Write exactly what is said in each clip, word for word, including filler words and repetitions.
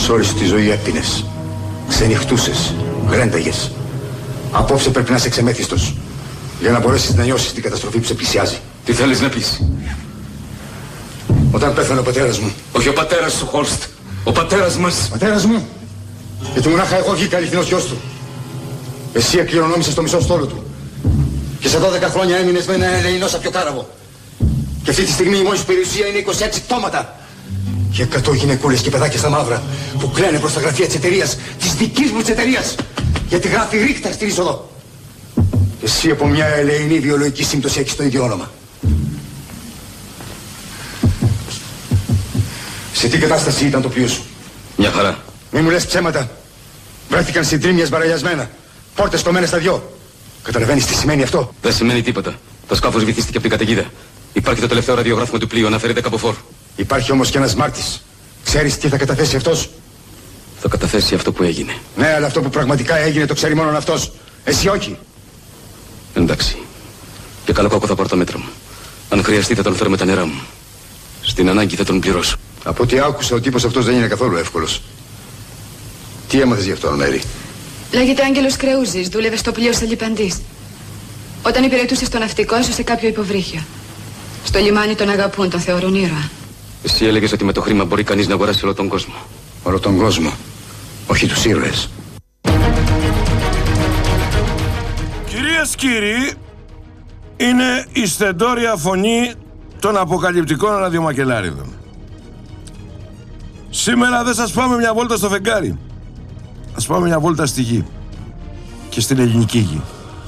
Σ' όλη σου τη ζωή έπινες, ξενυχτούσες, γρένταγες. Απόψε πρέπει να είσαι ξεμέθιστος, για να μπορέσεις να νιώσεις την καταστροφή που σε πλησιάζει. Τι θέλεις να πεις? Όταν πέθανε ο πατέρας μου. Όχι ο πατέρας σου, Χόρστ. Ο πατέρας μας. Πατέρας μου. Γιατί μονάχα εγώ βγήκα αληθινός γιος του. Εσύ εκκληρονόμησες το μισό στόλο του. Και σε δώδεκα χρόνια έμεινες με ένα ελεηνό σαπιοκάραβο. Και αυτή τη στιγμή η μόνη σου περιουσία είναι είκοσι έξι πτώματα. Και εκατό γυναικούλες και παιδάκια στα μαύρα που κλαίνε προς τα γραφεία της εταιρείας, της δικής μου της εταιρείας. Γιατί γράφει Ρίχτερ στην είσοδο. Εσύ από μια ελεηνή βιολογική σύμπτωση έχεις το ίδιο όνομα. Σε τι κατάσταση ήταν το πλοίο σου? Μια χαρά. Μη μου λες ψέματα. Βρέθηκαν συντρίμμιες μπαραλιασμένα. Πόρτες κομμένες στα δυο. Καταλαβαίνεις τι σημαίνει αυτό? Δεν σημαίνει τίποτα. Το σκάφος βυθίστηκε από την καταιγίδα. Υπάρχει το τελευταίο ραδιογράφημα του πλοίου, αναφέρεται κάπου φόρ. Υπάρχει όμως και ένας μάρτης. Ξέρεις τι θα καταθέσει αυτός? Θα καταθέσει αυτό που έγινε. Ναι, αλλά αυτό που πραγματικά έγινε το ξέρει μόνον αυτός. Εσύ όχι. Εντάξει. Και καλό κακό θα πάρω τα μέτρα μου. Αν χρειαστεί θα τον φέρω με τα νερά μου. Στην ανάγκη θα τον πληρώσω. Από ό,τι άκουσα, ο τύπος αυτός δεν είναι καθόλου εύκολος. Τι έμαθες γι' αυτόν, Μέρη? Λέγεται Άγγελος Κρεούζης, δούλευε στο πλοίο Σελιπαντής. Όταν υπηρετούσε στο ναυτικό, έσωσε κάποιο υποβρύχιο. Στο λιμάνι τον αγαπούν, τον θεωρούν ήρωα. Εσύ έλεγες ότι με το χρήμα μπορεί κανείς να αγοράσει όλο τον κόσμο. Όλο τον κόσμο. Όχι τους ήρωες. Κυρίες κύριοι, είναι η στεντόρια φωνή των αποκαλυπτικών ραδιομακελάριδων. Σήμερα δεν σας πάμε μια βόλτα στο φεγγάρι. Ας πάμε μια βόλτα στη γη. Και στην ελληνική γη.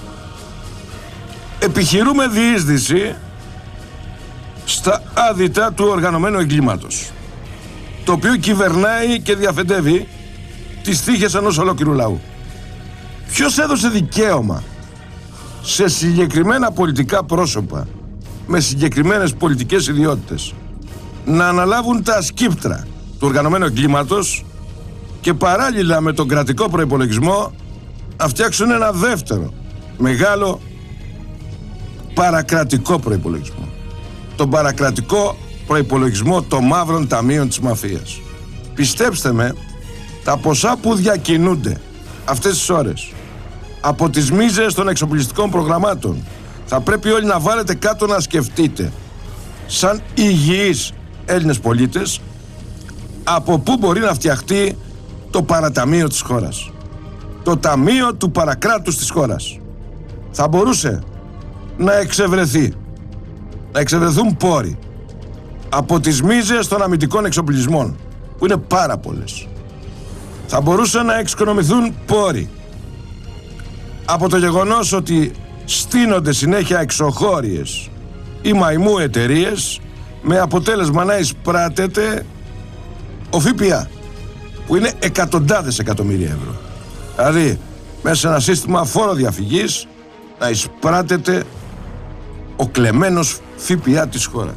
Επιχειρούμε διείσδυση στα άδυτα του οργανωμένου εγκλήματος, το οποίο κυβερνάει και διαφεντεύει τις τύχες ενός ολόκληρου λαού. Ποιος έδωσε δικαίωμα σε συγκεκριμένα πολιτικά πρόσωπα με συγκεκριμένες πολιτικές ιδιότητες να αναλάβουν τα σκύπτρα του οργανωμένου εγκλήματος και παράλληλα με τον κρατικό προϋπολογισμό να φτιάξουν ένα δεύτερο μεγάλο παρακρατικό προϋπολογισμό, τον παρακρατικό προϋπολογισμό των μαύρων ταμείων της μαφίας. Πιστέψτε με, τα ποσά που διακινούνται αυτές τις ώρες από τις μίζες των εξοπλιστικών προγραμμάτων, θα πρέπει όλοι να βάλετε κάτω να σκεφτείτε σαν υγιείς Έλληνες πολίτες από πού μπορεί να φτιαχτεί το παραταμείο της χώρας, το ταμείο του παρακράτους της χώρας. Θα μπορούσε να εξευρεθεί, να εξευρεθούν πόροι από τις μίζες των αμυντικών εξοπλισμών, που είναι πάρα πολλές. Θα μπορούσαν να εξοικονομηθούν πόροι από το γεγονός ότι στείνονται συνέχεια εξωχώριες ή μαϊμού εταιρείες, με αποτέλεσμα να εισπράτεται ο ΦΠΑ, που είναι εκατοντάδες εκατομμύρια ευρώ. Δηλαδή μέσα σε ένα σύστημα φόρο διαφυγής να εισπράτεται ο κλεμμένος ΦΠΑ της χώρας.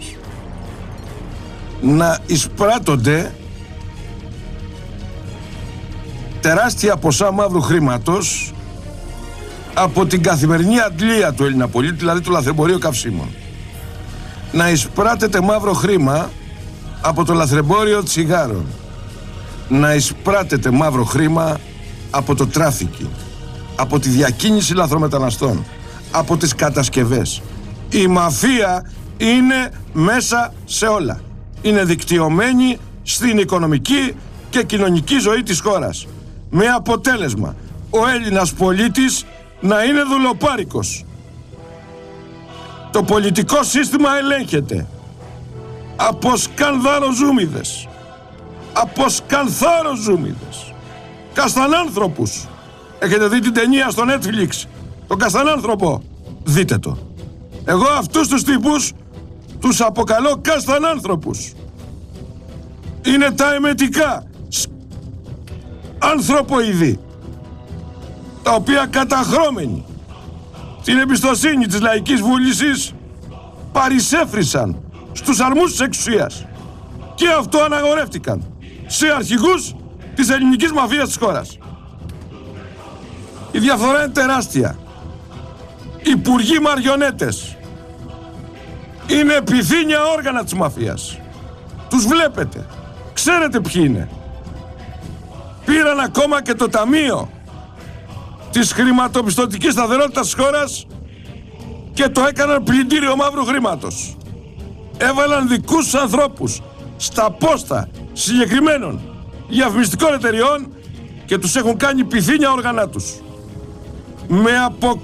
Να εισπράττονται τεράστια ποσά μαύρου χρήματος από την καθημερινή αντλία του Έλληνα πολίτη, δηλαδή το λαθρεμπορείο καυσίμων. Να εισπράττεται μαύρο χρήμα από το λαθρεμπόριο τσιγάρων. Να εισπράττεται μαύρο χρήμα από το τράφικινγκ, από τη διακίνηση λαθρομεταναστών, από τις κατασκευές. Η μαφία είναι μέσα σε όλα. Είναι δικτυωμένη στην οικονομική και κοινωνική ζωή της χώρας, με αποτέλεσμα ο Έλληνας πολίτης να είναι δουλοπάρικος. Το πολιτικό σύστημα ελέγχεται από σκανδαροζούμιδες, από σκανθάροζούμιδες, καστανάνθρωπους. Έχετε δει την ταινία στο Netflix, τον Καστανάνθρωπο? Δείτε το. Εγώ αυτούς τους τύπους τους αποκαλώ καστανάνθρωπους. Είναι τα εμετικά ανθρωποειδή, τα οποία καταχρώμενοι την εμπιστοσύνη της λαϊκής βούλησης παρισέφρισαν στους αρμούς της εξουσίας και αυτό αναγορεύτηκαν σε αρχηγούς της ελληνικής μαφίας της χώρας. Η διαφορά είναι τεράστια. Υπουργοί μαριονέτες είναι επιθύνια όργανα της μαφίας. Τους βλέπετε, ξέρετε ποιοι είναι. πήραν ακόμα και το ταμείο της χρηματοπιστωτικής σταθερότητας της χώρας και το έκαναν πλυντήριο μαύρου χρήματος. Έβαλαν δικούς τους ανθρώπους στα πόστα συγκεκριμένων διαφημιστικών εταιριών και τους έχουν κάνει πυθύνια όργανα τους. Με απο...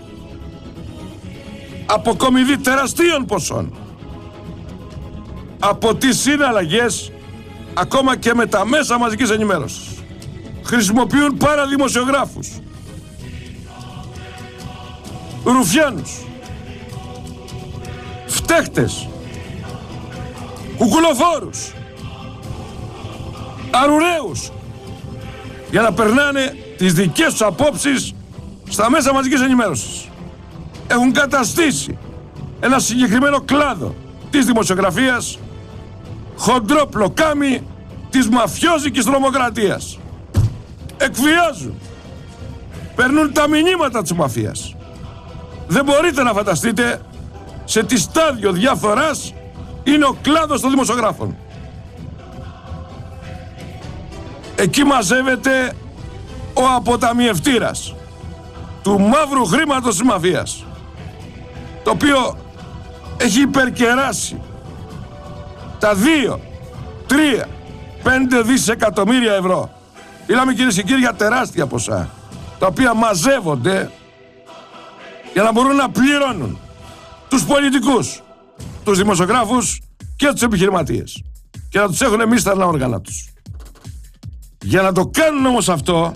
αποκομιδή τεραστίων ποσών. Από τις συναλλαγές, ακόμα και με τα μέσα μαζικής ενημέρωσης. Χρησιμοποιούν παραδημοσιογράφους, ρουφιάνους, φταίχτες, κουκουλοφόρους, αρουραίους, για να περνάνε τις δικές τους απόψεις στα μέσα μαζικής ενημέρωσης. Έχουν καταστήσει ένα συγκεκριμένο κλάδο της δημοσιογραφίας χοντρό πλοκάμι της μαφιόζικης τρομοκρατίας. Εκβιάζουν, περνούν τα μηνύματα της μαφίας. Δεν μπορείτε να φανταστείτε σε τι στάδιο διαφθοράς είναι ο κλάδος των δημοσιογράφων. Εκεί μαζεύεται ο αποταμιευτήρας του μαύρου χρήματος της μαφίας, το οποίο έχει υπερκεράσει τα δύο, τρία, πέντε δισεκατομμύρια ευρώ. Μιλάμε, κυρίες και κύριοι, για τεράστια ποσά, τα οποία μαζεύονται για να μπορούν να πληρώνουν τους πολιτικούς, τους δημοσιογράφους και τους επιχειρηματίες και να τους έχουν εμείς τα όργανα τους. Για να το κάνουν όμως αυτό,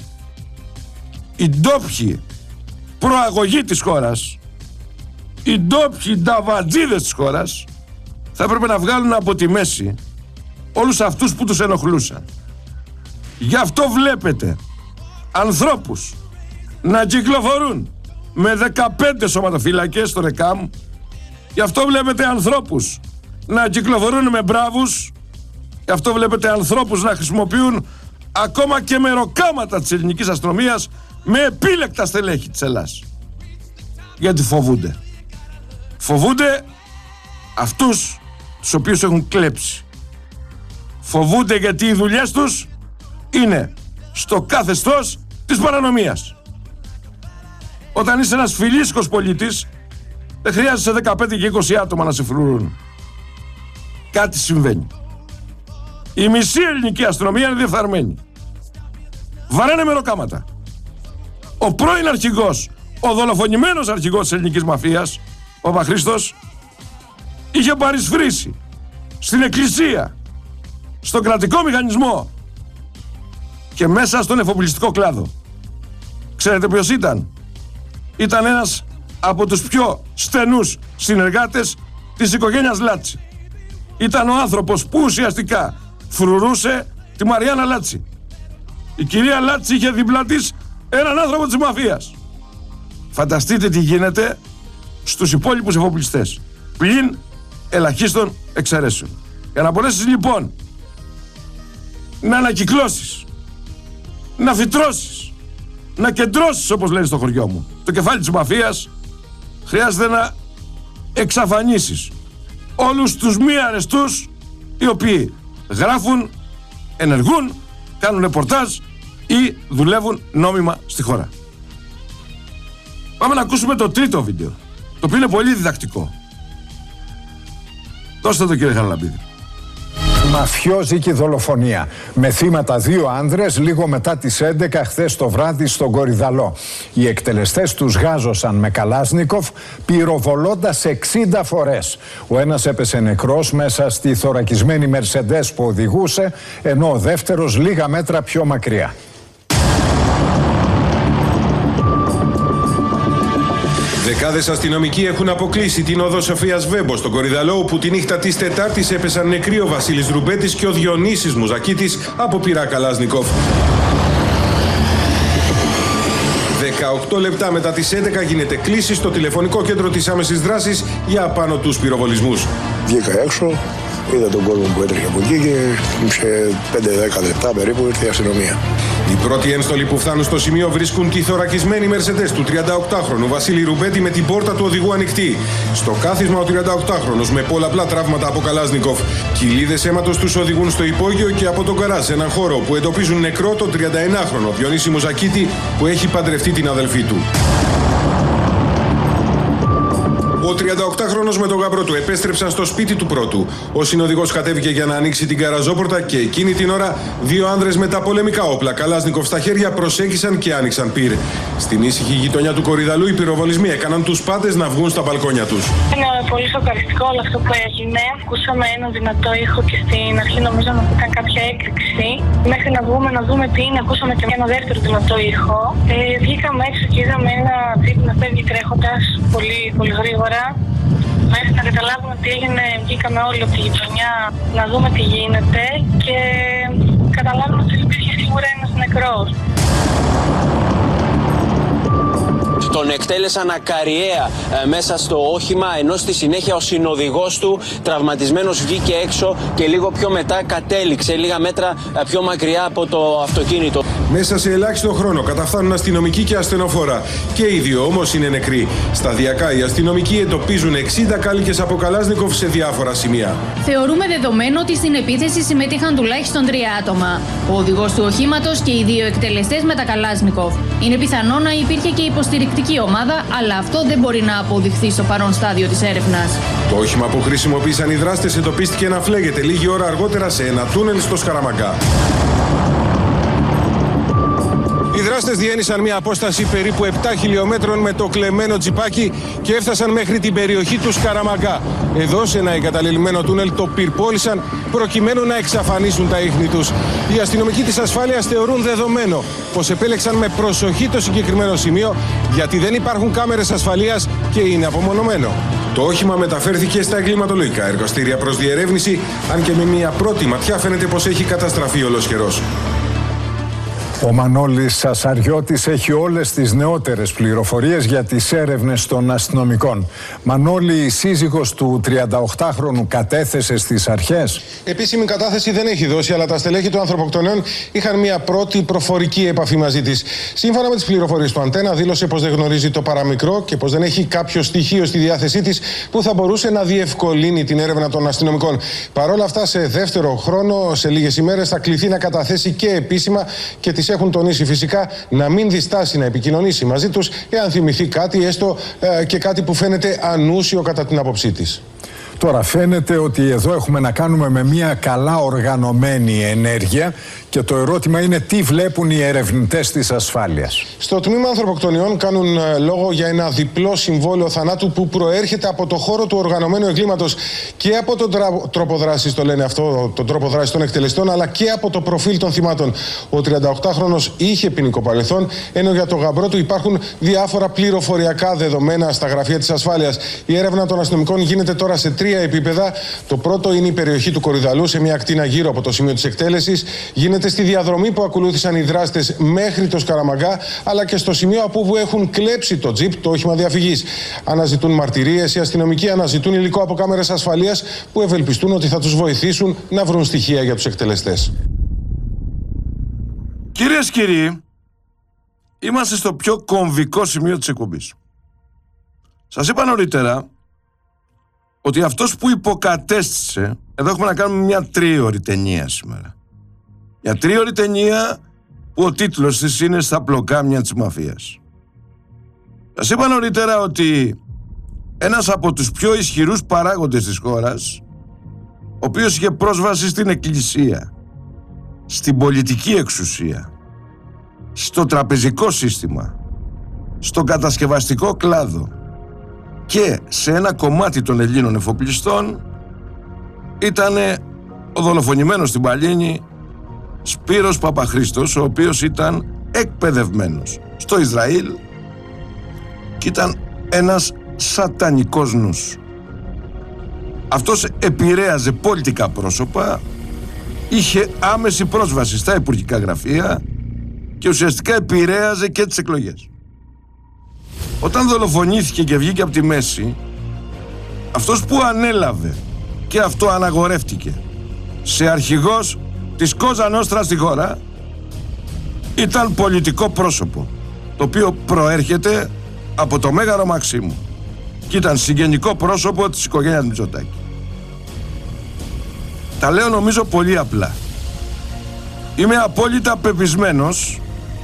οι ντόπιοι προαγωγοί της χώρας, οι ντόπιοι νταβατζίδες της χώρας, θα έπρεπε να βγάλουν από τη μέση όλους αυτούς που τους ενοχλούσαν. Γι' αυτό βλέπετε ανθρώπους να κυκλοφορούν με δεκαπέντε σωματοφύλακες στο ΡΕΚΑΜ. Γι' αυτό βλέπετε ανθρώπους να κυκλοφορούν με μπράβους. Γι' αυτό βλέπετε ανθρώπους να χρησιμοποιούν ακόμα και μεροκάματα της ελληνικής αστυνομίας με επίλεκτα στελέχη της Ελλάδας. Γιατί φοβούνται. Φοβούνται αυτούς τους οποίους έχουν κλέψει. Φοβούνται γιατί οι δουλειές τους είναι στο καθεστώς της παρανομίας. Όταν είσαι ένας φιλίσκος πολίτης, δεν χρειάζεσαι δεκαπέντε και είκοσι άτομα να σε φρουρούν. Κάτι συμβαίνει. Η μισή ελληνική αστυνομία είναι διεφθαρμένη. Βαράνε μεροκάματα. Ο πρώην αρχηγός, ο δολοφονημένος αρχηγός της ελληνικής μαφίας, ο Παπαχρήστος, είχε παρισφρήσει στην εκκλησία, στον κρατικό μηχανισμό και μέσα στον εφοπλιστικό κλάδο. Ξέρετε ποιος ήταν? Ήταν ένας από τους πιο στενούς συνεργάτες της οικογένειας Λάτση. Ήταν ο άνθρωπος που ουσιαστικά φρουρούσε τη Μαριάννα Λάτση. Η κυρία Λάτση είχε δίπλα της έναν άνθρωπο της μαφίας. Φανταστείτε τι γίνεται στους υπόλοιπους εφοπλιστές, πλην ελαχίστων εξαιρέσεων. Για να μπορέσεις λοιπόν να ανακυκλώσεις, να φυτρώσεις, να κεντρώσεις, όπως λένε στο χωριό μου, το κεφάλι της μαφίας, χρειάζεται να εξαφανίσεις όλους τους μη αρεστούς οι οποίοι γράφουν, ενεργούν, κάνουν ρεπορτάζ ή δουλεύουν νόμιμα στη χώρα. Πάμε να ακούσουμε το τρίτο βίντεο, το οποίο είναι πολύ διδακτικό. Δώστε το, κύριε Χαραλαμπίδη. Μαφιόζικη δολοφονία με θύματα δύο άνδρες λίγο μετά τις έντεκα χθες το βράδυ στον Κορυδαλό. Οι εκτελεστές τους γάζωσαν με Καλάσνικοφ πυροβολώντας εξήντα φορές. Ο ένας έπεσε νεκρός μέσα στη θωρακισμένη Μερσεντές που οδηγούσε, ενώ ο δεύτερος λίγα μέτρα πιο μακριά. Δεκάδες αστυνομικοί έχουν αποκλείσει την οδό Σοφίας Βέμπο στον Κορυδαλό, όπου τη νύχτα της Τετάρτης έπεσαν νεκροί ο Βασίλης Ρουμπέτης και ο Διονύσης Μουζακίτης από πυρά Καλάσνικοφ. δεκαοκτώ λεπτά μετά τις έντεκα γίνεται κλήση στο τηλεφωνικό κέντρο της άμεσης δράσης για απάνω τους πυροβολισμούς. Βγήκα έξω, είδα τον κόσμο που έτρεχε από εκεί και σε πέντε δέκα λεπτά περίπου ήρθε η αστυνομία. Οι πρώτοι ένστολοι που φτάνουν στο σημείο βρίσκουν τη θωρακισμένη Mercedes του τριανταοκτάχρονου Βασίλη Ρουμπέτη με την πόρτα του οδηγού ανοιχτή. Στο κάθισμα ο τριανταοκτάχρονος με πολλαπλά τραύματα από Καλάσνικοφ. Κοιλίδες αίματος τους οδηγούν στο υπόγειο και από τον γκαράζ σε έναν χώρο που εντοπίζουν νεκρό τον τριανταενάχρονο Διονύση Μουζακίτη που έχει παντρευτεί την αδελφή του. Ο τριανταοκτάχρονος με τον γαμπρό του επέστρεψαν στο σπίτι του πρώτου. Ο συνοδηγός κατέβηκε για να ανοίξει την καραζόπορτα και εκείνη την ώρα δύο άνδρες με τα πολεμικά όπλα Καλάσνικοφ στα χέρια προσέγγισαν και άνοιξαν πυρ. Στην ήσυχη γειτονιά του Κορυδαλού οι πυροβολισμοί έκαναν τους πάντες να βγουν στα μπαλκόνια τους. Είναι πολύ σοκαριστικό όλο αυτό που έγινε. Ακούσαμε ένα δυνατό ήχο και στην αρχή νομίζαμε ότι ήταν κάποια έκρηξη. Μέχρι να βγούμε να δούμε τι είναι, ακούσαμε και ένα δεύτερο δυνατό ήχο. Ε, βγήκαμε έξω και είδαμε ένα τζιπ να φεύγει τρέχοντας πολύ, πολύ γρήγορα. Μέχρι να καταλάβουμε τι έγινε, βγήκαμε όλοι από τη γειτονιά να δούμε τι γίνεται και καταλάβουμε ότι υπήρχε σίγουρα ένας νεκρός. Τον εκτέλεσαν ακαριέα ε, μέσα στο όχημα, ενώ στη συνέχεια ο συνοδηγός του τραυματισμένος βγήκε έξω και λίγο πιο μετά κατέληξε λίγα μέτρα ε, πιο μακριά από το αυτοκίνητο. Μέσα σε ελάχιστο χρόνο καταφθάνουν αστυνομικοί και ασθενοφόρα. Και οι δύο όμως είναι νεκροί. Σταδιακά οι αστυνομικοί εντοπίζουν εξήντα κάλικες από Καλάσνικοφ σε διάφορα σημεία. Θεωρούμε δεδομένο ότι στην επίθεση συμμετείχαν τουλάχιστον τρία άτομα. Ο οδηγός του οχήματος και οι δύο εκτελεστές με τα Καλάσνικοφ. Είναι πιθανό να υπήρχε και υποστηρικτική ομάδα, αλλά αυτό δεν μπορεί να αποδειχθεί στο παρόν στάδιο της έρευνας. Το όχημα που χρησιμοποίησαν οι δράστες εντοπίστηκε να φλέγεται λίγη ώρα αργότερα σε ένα τούνελ στο Σκαραμαγκά. Οι δράστες διένυσαν μια απόσταση περίπου επτά χιλιόμετρων με το κλεμμένο τζιπάκι και έφτασαν μέχρι την περιοχή του Σκαραμαγκά. Εδώ, σε ένα εγκαταλελειμμένο τούνελ, το πυρπόλησαν προκειμένου να εξαφανίσουν τα ίχνη τους. Οι αστυνομικοί της ασφάλειας θεωρούν δεδομένο πως επέλεξαν με προσοχή το συγκεκριμένο σημείο, γιατί δεν υπάρχουν κάμερες ασφαλείας και είναι απομονωμένο. Το όχημα μεταφέρθηκε στα εγκληματολογικά εργαστήρια προς διερεύνηση, αν και με μια πρώτη ματιά φαίνεται πως έχει καταστραφεί ολοσχερός. Ο Μανώλης Σασαριώτης έχει όλες τις νεότερες πληροφορίες για τις έρευνες των αστυνομικών. Μανώλη, η σύζυγος του τριανταοκτάχρονου κατέθεσε στις αρχές. Επίσημη κατάθεση δεν έχει δώσει, αλλά τα στελέχη των ανθρωποκτονιών είχαν μια πρώτη προφορική επαφή μαζί της. Σύμφωνα με τις πληροφορίες του Αντένα, δήλωσε πως δεν γνωρίζει το παραμικρό και πως δεν έχει κάποιο στοιχείο στη διάθεσή της που θα μπορούσε να διευκολύνει την έρευνα των αστυνομικών. Παρ' όλα αυτά, σε δεύτερο χρόνο, σε λίγες ημέρες, θα κληθεί να καταθέσει και επίσημα και τις έχουν τονίσει φυσικά να μην διστάσει να επικοινωνήσει μαζί τους εάν θυμηθεί κάτι, έστω ε, και κάτι που φαίνεται ανούσιο κατά την άποψή της. Τώρα φαίνεται ότι εδώ έχουμε να κάνουμε με μια καλά οργανωμένη ενέργεια και το ερώτημα είναι τι βλέπουν οι ερευνητές της ασφάλειας. Στο τμήμα ανθρωποκτονιών κάνουν ε, λόγο για ένα διπλό συμβόλαιο θανάτου που προέρχεται από το χώρο του οργανωμένου εγκλήματος και από τον τρόπο δράσης, το λένε αυτό, τον τρόπο δράσης των εκτελεστών, αλλά και από το προφίλ των θυμάτων. Ο τριανταοκτάχρονος είχε ποινικό παρελθόν, ενώ για το γαμπρό του υπάρχουν διάφορα πληροφοριακά δεδομένα στα γραφεία της ασφάλειας. Η έρευνα των αστυνομικών γίνεται τώρα σε τρία επίπεδα. Το πρώτο είναι η περιοχή του Κορυδαλού, σε μια ακτίνα γύρω από το σημείο της εκτέλεσης. Γίνεται στη διαδρομή που ακολούθησαν οι δράστες μέχρι το Σκαραμαγκά, αλλά και στο σημείο από όπου έχουν κλέψει το τζιπ, το όχημα διαφυγής. Αναζητούν μαρτυρίες, οι αστυνομικοί αναζητούν υλικό από κάμερες ασφαλείας που ευελπιστούν ότι θα τους βοηθήσουν να βρουν στοιχεία για τους εκτελεστές. Κυρίες και κύριοι, είμαστε στο πιο κομβικό σημείο της εκπομπής. Σας είπα νωρίτερα ότι αυτός που υποκατέστησε, εδώ έχουμε να κάνουμε μια τρίωρη ταινία σήμερα. Μια τρίωρη ταινία που ο τίτλος της είναι «Στα πλοκάμια της μαφίας». Σας είπα νωρίτερα ότι ένας από τους πιο ισχυρούς παράγοντες της χώρας, ο οποίος είχε πρόσβαση στην εκκλησία, στην πολιτική εξουσία, στο τραπεζικό σύστημα, στον κατασκευαστικό κλάδο και σε ένα κομμάτι των Ελλήνων εφοπλιστών, ήταν ο δολοφονημένος στην Παλίνη Σπύρος Παπαχρήστος, ο οποίος ήταν εκπαιδευμένος στο Ισραήλ και ήταν ένας σατανικός νους. Αυτός επηρέαζε πολιτικά πρόσωπα, είχε άμεση πρόσβαση στα υπουργικά γραφεία και ουσιαστικά επηρέαζε και τις εκλογές. Όταν δολοφονήθηκε και βγήκε από τη μέση, αυτός που ανέλαβε και αυτό αναγορεύτηκε σε αρχηγός της Κόζα Νόστρα στη χώρα, ήταν πολιτικό πρόσωπο, το οποίο προέρχεται από το Μέγαρο Μαξίμου και ήταν συγγενικό πρόσωπο της οικογένειας Μητσοτάκη. Τα λέω νομίζω πολύ απλά. Είμαι απόλυτα πεπισμένος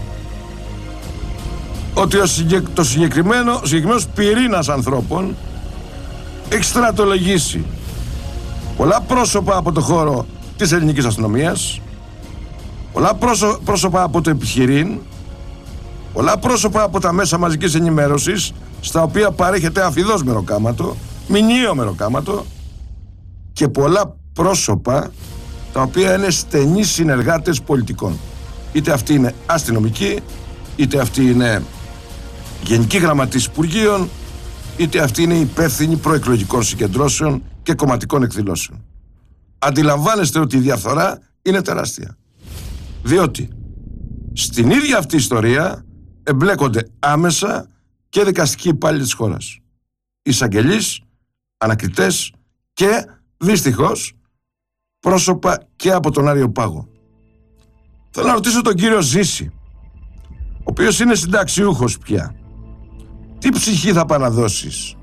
ότι ο συγκεκ... το συγκεκριμένο, ο συγκεκριμένος πυρήνας ανθρώπων έχει στρατολογήσει πολλά πρόσωπα από το χώρο της ελληνικής αστυνομίας, πολλά πρόσω... πρόσωπα από το επιχειρήν, πολλά πρόσωπα από τα μέσα μαζικής ενημέρωσης, στα οποία παρέχεται αφιδώς μεροκάματο, μηνιαίο μεροκάματο, και πολλά πρόσωπα τα οποία είναι στενοί συνεργάτες πολιτικών. Είτε αυτοί είναι αστυνομικοί, είτε αυτοί είναι γενικοί γραμματείς υπουργείων, είτε αυτοί είναι υπεύθυνοι προεκλογικών συγκεντρώσεων και κομματικών εκδηλώσεων. Αντιλαμβάνεστε ότι η διαφθορά είναι τεράστια. Διότι στην ίδια αυτή ιστορία εμπλέκονται άμεσα και δικαστικοί υπάλληλοι της χώρας. Εισαγγελείς, ανακριτές και δυστυχώς πρόσωπα και από τον Άριο Πάγο. Θέλω να ρωτήσω τον κύριο Ζήση, ο οποίος είναι συνταξιούχος πια. Τι ψυχή θα παραδώσεις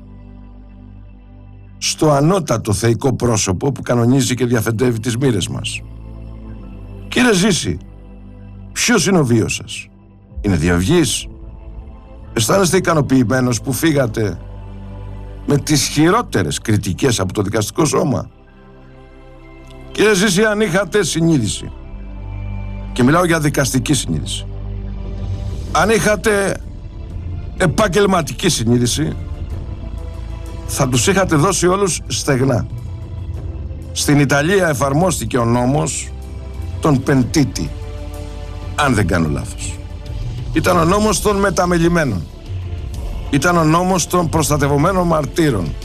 στο ανώτατο θεϊκό πρόσωπο που κανονίζει και διαφεντεύει τις μοίρες μας? Κύριε Ζήση, ποιος είναι ο βίος σας? Είναι διαυγής? Αισθάνεστε ικανοποιημένος που φύγατε με τις χειρότερες κριτικές από το δικαστικό σώμα? Κύριε Ζήση, αν είχατε συνείδηση, και μιλάω για δικαστική συνείδηση, αν είχατε επαγγελματική συνείδηση, θα τους είχατε δώσει όλους στεγνά. Στην Ιταλία εφαρμόστηκε ο νόμος των Πεντίτη, αν δεν κάνω λάθος. Ήταν ο νόμος των μεταμελημένων. Ήταν ο νόμος των προστατευομένων μαρτύρων.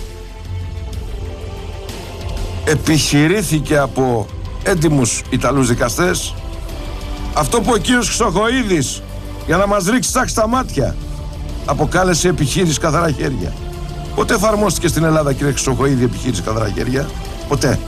Επιχειρήθηκε από έντιμους Ιταλούς δικαστές αυτό που ο κύριος Χρυσοχοΐδης, για να μας ρίξει τάξη στα μάτια, αποκάλεσε επιχείρηση καθαρά χέρια. Πότε εφαρμόστηκε στην Ελλάδα, κύριε Χρυσοχοΐδη, επιχείρηση καθαρά χέρια? Ποτέ.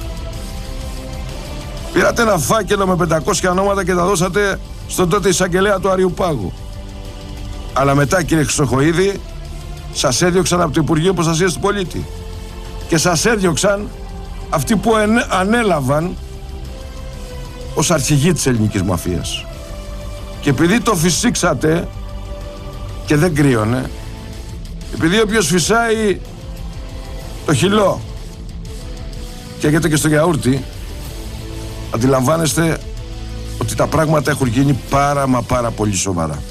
Πήρατε ένα φάκελο με πεντακόσια ονόματα και τα δώσατε στον τότε εισαγγελέα του Αριού Πάγου. Αλλά μετά, κύριε Χρυσοχοΐδη, σας έδιωξαν από το Υπουργείο Προστασίας του Πολίτη. Και σας έδιωξαν αυτοί που ανέλαβαν ως αρχηγοί της ελληνικής μαφίας. Και επειδή το φυσήξατε και δεν κρύωνε, επειδή όποιος φυσάει το χυλό καίγεται και στο γιαούρτι, αντιλαμβάνεστε ότι τα πράγματα έχουν γίνει πάρα μα πάρα πολύ σοβαρά.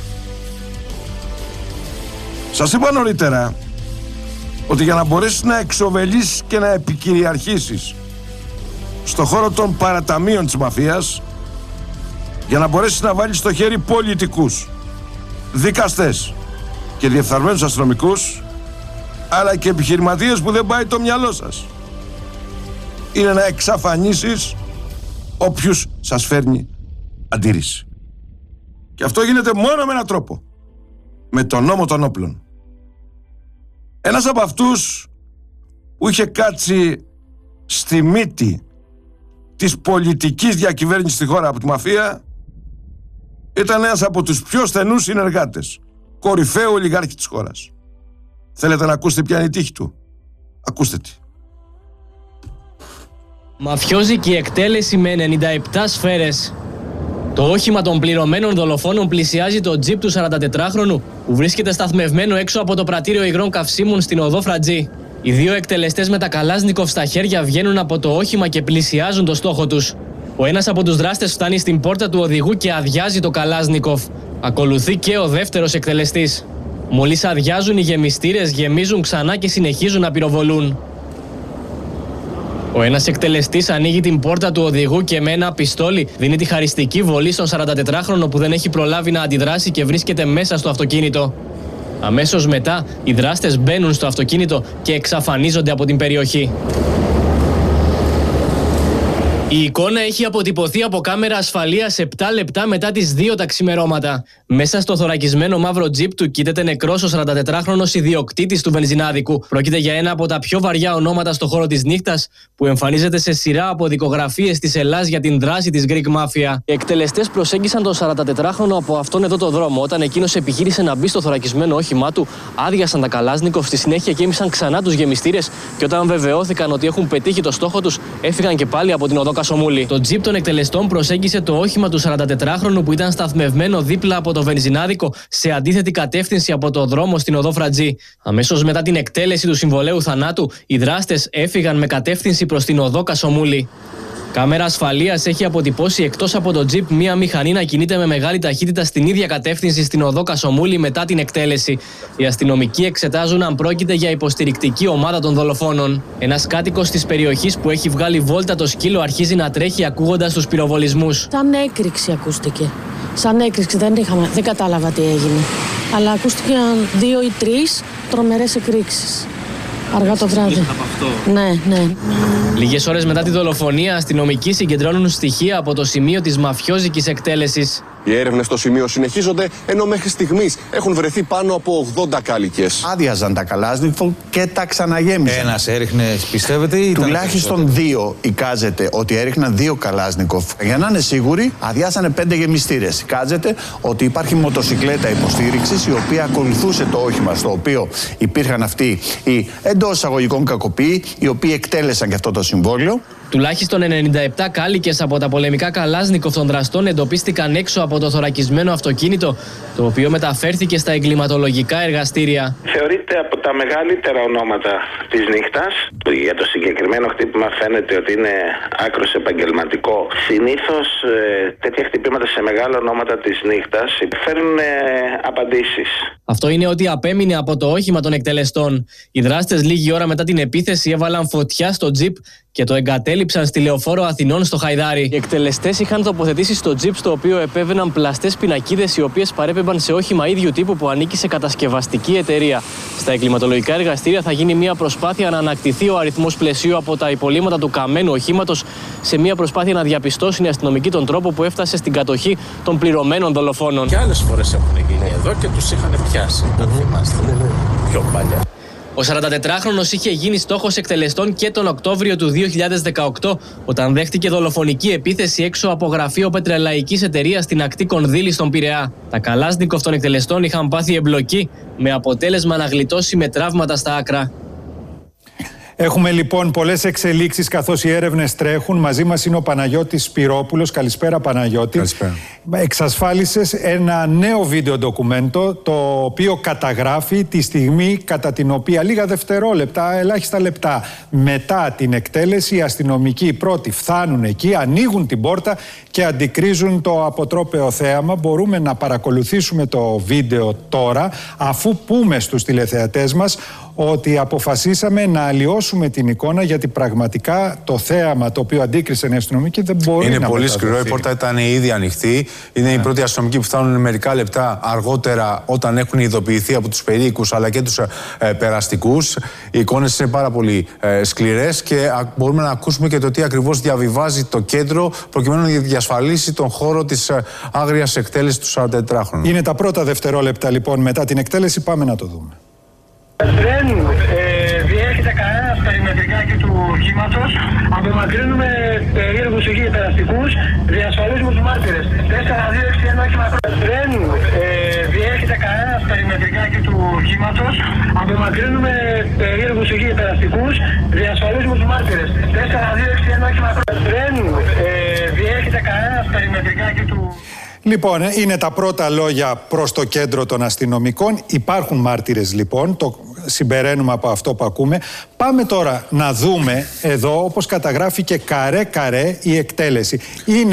Σας είπα νωρίτερα ότι για να μπορέσεις να εξοβελείς και να επικυριαρχήσεις στο χώρο των παραταμείων της μαφίας, για να μπορέσεις να βάλεις στο χέρι πολιτικούς, δικαστές και διεφθαρμένους αστυνομικούς, αλλά και επιχειρηματίες που δεν πάει το μυαλό σας, είναι να εξαφανίσεις όποιους σας φέρνει αντίρρηση. Και αυτό γίνεται μόνο με έναν τρόπο: με τον νόμο των όπλων. Ένας από αυτούς που είχε κάτσει στη μύτη της πολιτικής διακυβέρνησης στη χώρα από τη μαφία ήταν ένας από τους πιο στενούς συνεργάτες, κορυφαίο ολιγάρχη της χώρας. Θέλετε να ακούσετε ποια είναι η τύχη του? Ακούστε τη. Μαφιόζικη εκτέλεση με ενενήντα επτά σφαίρες. Το όχημα των πληρωμένων δολοφόνων πλησιάζει το τζιπ του σαραντατετράχρονου που βρίσκεται σταθμευμένο έξω από το πρατήριο υγρών καυσίμων στην οδό Φρατζή. Οι δύο εκτελεστές με τα Καλάζνικοφ στα χέρια βγαίνουν από το όχημα και πλησιάζουν το στόχο τους. Ο ένας από τους δράστες φτάνει στην πόρτα του οδηγού και αδειάζει το Καλάζνικοφ. Ακολουθεί και ο δεύτερος εκτελεστής. Μόλις αδειάζουν, οι γεμιστήρες γεμίζουν ξανά και συνεχίζουν να πυροβολούν. Ο ένας εκτελεστής ανοίγει την πόρτα του οδηγού και με ένα πιστόλι δίνει τη χαριστική βολή στον σαραντατετράχρονο που δεν έχει προλάβει να αντιδράσει και βρίσκεται μέσα στο αυτοκίνητο. Αμέσως μετά, οι δράστες μπαίνουν στο αυτοκίνητο και εξαφανίζονται από την περιοχή. Η εικόνα έχει αποτυπωθεί από κάμερα ασφαλείας επτά λεπτά μετά τις δύο τα ξημερώματα. Μέσα στο θωρακισμένο μαύρο τζιπ του κοίταται νεκρός ο σαραντατετράχρονος ιδιοκτήτης του βενζινάδικου. Πρόκειται για ένα από τα πιο βαριά ονόματα στο χώρο της νύχτας, που εμφανίζεται σε σειρά από δικογραφίες της Ελλάς για την δράση της Greek Mafia. Οι εκτελεστές προσέγγισαν τον σαραντατετράχρονο από αυτόν εδώ το δρόμο. Όταν εκείνος επιχείρησε να μπει στο θωρακισμένο όχημά του, άδειασαν τα Καλάσνικοφ, στη συνέχεια γέμισαν ξανά τους γεμιστήρες και όταν βεβαιώθηκαν ότι έχουν πετύχει το στόχο τους, έφυγαν και πάλι από την οδό Κασομούλη. Το τζιπ των εκτελεστών προσέγγισε το όχημα του σαραντατετράχρονου που ήταν σταθμευμένο δίπλα από το βενζινάδικο σε αντίθετη κατεύθυνση από το δρόμο στην οδό Φρατζή. Αμέσως μετά την εκτέλεση του συμβολαίου θανάτου, οι δράστες έφυγαν με κατεύθυνση προς την οδό Κασομούλη. Κάμερα ασφαλείας έχει αποτυπώσει εκτός από το τζιπ μία μηχανή να κινείται με μεγάλη ταχύτητα στην ίδια κατεύθυνση στην οδό Κασομούλη μετά την εκτέλεση. Οι αστυνομικοί εξετάζουν αν πρόκειται για υποστηρικτική ομάδα των δολοφόνων. Ένας κάτοικος της περιοχής που έχει βγάλει βόλτα το σκύλο αρχίζει να τρέχει ακούγοντας τους πυροβολισμούς. Σαν έκρηξη ακούστηκε. Σαν έκρηξη, δεν, είχαμε, δεν κατάλαβα τι έγινε. Αλλά ακούστηκαν δύο ή τρεις τρομερές εκρήξεις. Αργά το βράδυ. Ναι, ναι. Λίγες ώρες μετά τη δολοφονία, αστυνομικοί συγκεντρώνουν στοιχεία από το σημείο της μαφιόζικης εκτέλεσης. Οι έρευνες στο σημείο συνεχίζονται, ενώ μέχρι στιγμής έχουν βρεθεί πάνω από ογδόντα κάλικες. Άδειαζαν τα Καλάσνικοφ και τα ξαναγέμισαν. Ένας έριχνε, πιστεύετε, ή ήταν τουλάχιστον δύο εικάζεται ότι έριχναν δύο Καλάσνικοφ. Για να είναι σίγουροι, αδειάσανε πέντε γεμιστήρες. Εικάζεται ότι υπάρχει μοτοσικλέτα υποστήριξης, η οποία ακολουθούσε το όχημα στο οποίο υπήρχαν αυτοί οι εντός εισαγωγικών κακοποιοί, οι οποίοι εκτέλεσαν και αυτό το συμβόλαιο. Τουλάχιστον ενενήντα επτά κάλικες από τα πολεμικά Καλάσνικοφ των δραστών εντοπίστηκαν έξω από το θωρακισμένο αυτοκίνητο, το οποίο μεταφέρθηκε στα εγκληματολογικά εργαστήρια. Θεωρείται από τα μεγαλύτερα ονόματα της νύχτας. Για το συγκεκριμένο χτύπημα φαίνεται ότι είναι άκρως επαγγελματικό. Συνήθως ε, τέτοια χτυπήματα σε μεγάλα ονόματα της νύχτας φέρνουν ε, απαντήσεις. Αυτό είναι ότι απέμεινε από το όχημα των εκτελεστών. Οι δράστες λίγη ώρα μετά την επίθεση έβαλαν φωτιά στο τζιπ και το εγκατέλειψαν στη Λεωφόρο Αθηνών στο Χαϊδάρι. Οι εκτελεστές είχαν τοποθετήσει στο τζιπ στο οποίο επέβαιναν πλαστές πινακίδες οι οποίες παρέπεμπαν σε όχημα ίδιου τύπου που ανήκει σε κατασκευαστική εταιρεία. Στα εγκληματολογικά εργαστήρια θα γίνει μια προσπάθεια να ανακτηθεί ο αριθμός πλαισίου από τα υπολείμματα του καμένου οχήματος, σε μια προσπάθεια να διαπιστώσουν οι αστυνομικοί τον τρόπο που έφτασε στην κατοχή των πληρωμένων δολοφόνων. Και άλλες φορές έχουν γίνει εδώ και τους είχαν πιάσει. Το θυμάστε. Πιο παλιά. Ο σαραντατετράχρονος είχε γίνει στόχος εκτελεστών και τον Οκτώβριο του δύο χιλιάδες δεκαοκτώ, όταν δέχτηκε δολοφονική επίθεση έξω από γραφείο πετρελαϊκής εταιρείας στην ακτή Κονδύλη στον Πειραιά. Τα Καλάσνικοφ των εκτελεστών είχαν πάθει εμπλοκή, με αποτέλεσμα να γλιτώσει με τραύματα στα άκρα. Έχουμε λοιπόν πολλές εξελίξεις καθώς οι έρευνες τρέχουν. Μαζί μας είναι ο Παναγιώτης Σπυρόπουλος. Καλησπέρα, Παναγιώτη. Καλησπέρα. Εξασφάλισες ένα νέο βίντεο ντοκουμέντο, το οποίο καταγράφει τη στιγμή κατά την οποία λίγα δευτερόλεπτα, ελάχιστα λεπτά μετά την εκτέλεση, οι αστυνομικοί πρώτοι φτάνουν εκεί, ανοίγουν την πόρτα και αντικρίζουν το αποτρόπαιο θέαμα. Μπορούμε να παρακολουθήσουμε το βίντεο τώρα, αφού πούμε στους τηλεθεατές μας ότι αποφασίσαμε να αλλοιώσουμε την εικόνα, γιατί πραγματικά το θέαμα το οποίο αντίκρισαν οι αστυνομικοί δεν μπορεί είναι να πολύ μεταδοθεί. σκληρό. Η πόρτα ήταν ήδη ανοιχτή. Είναι ναι. οι πρώτοι αστυνομικοί που φτάνουν μερικά λεπτά αργότερα, όταν έχουν ειδοποιηθεί από τους περίοικους αλλά και τους ε, περαστικούς. Οι εικόνες είναι πάρα πολύ ε, σκληρές και α, μπορούμε να ακούσουμε και το τι ακριβώς διαβιβάζει το κέντρο, προκειμένου να διασφαλίσει τον χώρο της ε, άγριας εκτέλεσης του σαραντατετράχρονου. Είναι τα πρώτα δευτερόλεπτα λοιπόν μετά την εκτέλεση. Πάμε να το δούμε. Δεν ε, διέρχεται κανένα από τα περιμετρικάκι του οχήματος. Απομακρύνουμε περίεργους εκεί περαστικούς, διασφαλίζουμε τους μάρτυρες. τέσσερα δύο έξι ένα όχημα. Δεν ε, διέρχεται κανένα από τα περιμετρικάκι του οχήματος. Απομακρύνουμε περίεργους εκεί περαστικούς, διασφαλίζουμε τους μάρτυρες. τέσσερα δύο έξι ένα όχημα. Δεν ε, διέρχεται κανένα από τα περιμετρικάκι του. Λοιπόν, είναι τα πρώτα λόγια προς το κέντρο των αστυνομικών. Υπάρχουν μάρτυρες λοιπόν, το συμπεραίνουμε από αυτό που ακούμε. Πάμε τώρα να δούμε εδώ, όπως καταγράφει και καρέ-καρέ η εκτέλεση. Είναι